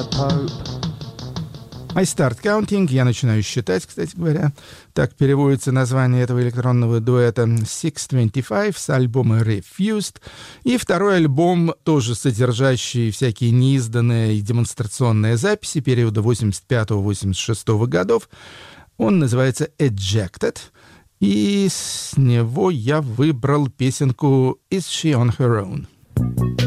the Pope. I start counting, я начинаю считать, кстати говоря. Так переводится название этого электронного дуэта 625 с альбома Refused. И второй альбом, тоже содержащий всякие неизданные и демонстрационные записи периода 85-86 годов. Он называется Ejected. И с него я выбрал песенку Is She on Her Own?